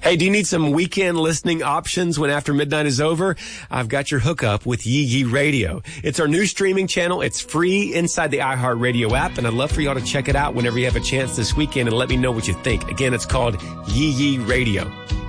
Hey, do you need some weekend listening options when after midnight is over? I've got your hookup with Yee Yee Radio. It's our new streaming channel. It's free inside the iHeartRadio app, and I'd love for y'all to check it out whenever you have a chance this weekend and let me know what you think. Again, it's called Yee Yee Radio.